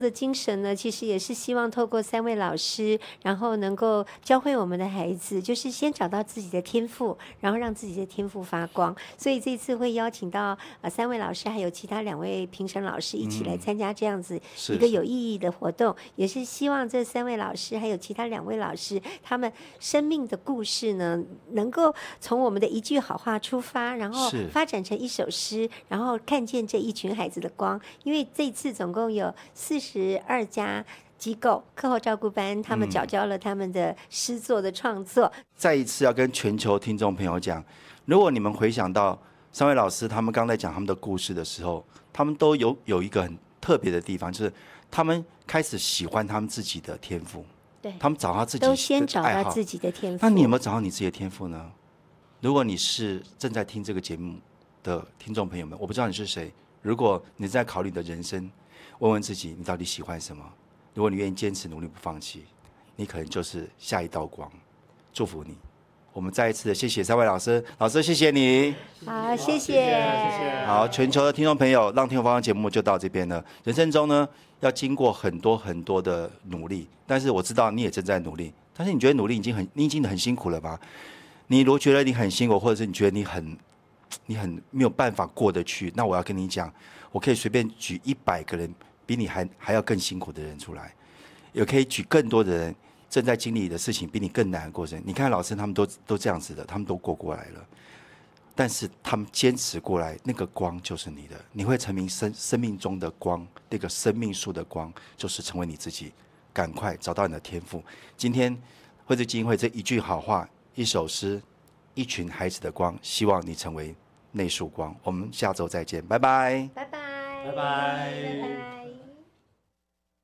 的精神呢，其实也是希望透过3位老师，然后能够教会我们的孩子，就是先找到自己的天赋，然后让自己的天赋发光。所以这次会邀请到3位老师，还有其他2位评审老师一起来参加这样子一个有意义的活动，也是希望这3位老师还有其他2位老师，他们生命的故事呢，能够从我们的一句好话出发，然后发展成一首诗，然后看见这一群孩子的光。因为这次总共有42家机构课后照顾班，他们缴交了他们的诗作的创作。 再一次要跟全球听众朋友讲，如果你们回想到3位老师他们刚才讲他们的故事的时候，他们都有一个很特别的地方，就是他们开始喜欢他们自己的天赋。 对， 他们找到自己的爱好， 都先找到自己的天赋。 那你有没有找到你自己的天赋呢？如果你是正在听这个节目的听众朋友们，我不知道你是谁，如果你在考虑你的人生，问问自己你到底喜欢什么。如果你愿意坚持努力不放弃，你可能就是下一道光。祝福你。我们再一次的谢谢3位老师，老师谢谢你。 好，谢谢。 好，全球的听众朋友，让听我方的节目就到这边了。人生中呢，要经过很多很多的努力，但是我知道你也正在努力。但是你觉得努力你已经很辛苦了吗？你如果觉得你很辛苦，或者是你觉得你很没有办法过得去，那我要跟你讲，我可以随便举100个人比你还要更辛苦的人出来，也可以举更多的人正在经历的事情比你更难的过程。你看老师他们都这样子的，他们都过来了，但是他们坚持过来，那个光就是你的，你会成为生命中的光，那个生命树的光就是成为你自己。赶快找到你的天赋。今天惠智基金会这一句好话，一首诗，一群孩子的光，希望你成为那束光。我们下周再见，拜拜， 拜拜， 拜拜。 拜拜。